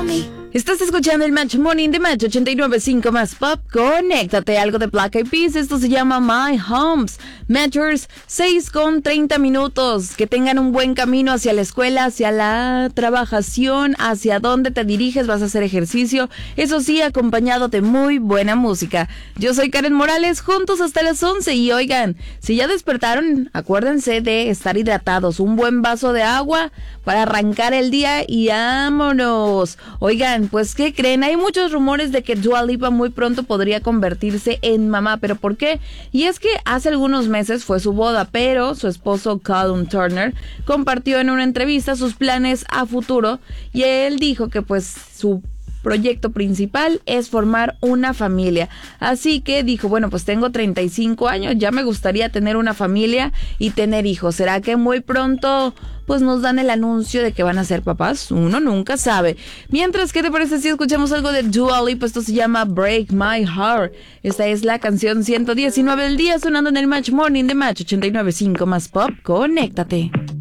Estás escuchando el Match Morning de Match 89.5 más Pop. Conéctate, algo de Black Eyed Peas. Esto se llama My Homes. Matchers, 6:30. Que tengan un buen camino hacia la escuela, hacia la trabajación, hacia dónde te diriges, vas a hacer ejercicio. Eso sí, acompañado de muy buena música. Yo soy Karen Morales, juntos hasta las 11. Y oigan, si ya despertaron, acuérdense de estar hidratados. Un buen vaso de agua para arrancar el día y vámonos. Oigan, pues ¿qué creen? Hay muchos rumores de que Dua Lipa muy pronto podría convertirse en mamá. ¿Pero por qué? Y es que hace algunos meses fue su boda, pero su esposo Callum Turner compartió en una entrevista sus planes a futuro y él dijo que pues su proyecto principal es formar una familia. Así que dijo, bueno, pues tengo 35 años, ya me gustaría tener una familia y tener hijos. ¿Será que muy pronto pues nos dan el anuncio de que van a ser papás? Uno nunca sabe. Mientras, ¿qué te parece si escuchamos algo de Dua Lipa? Esto se llama Break My Heart. Esta es la canción 119 del día, sonando en el Match Morning de Match 89.5 más Pop. Conéctate.